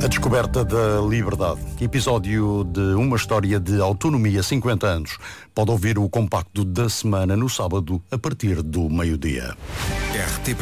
A descoberta da liberdade. Episódio de uma história de autonomia 50 anos. Pode ouvir o compacto da semana no sábado a partir do meio-dia. RTP